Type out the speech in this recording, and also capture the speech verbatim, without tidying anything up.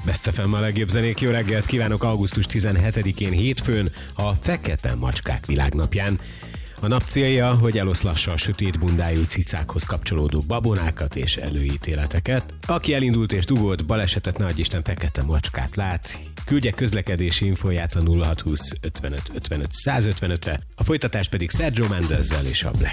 Best ef em a legjobb zenék, jó reggelt kívánok augusztus tizenhetedikén hétfőn, a Fekete Macskák világnapján. A nap célja, hogy eloszlassa a sötét bundájú cicákhoz kapcsolódó babonákat és előítéleteket. Aki elindult és dugott, balesetet, ne adj Isten, fekete macskát lát, küldje közlekedési infóját a nulla hat húsz ötvenöt ötvenöt százötvenötre, a folytatás pedig Sergio Mendezzel és a Black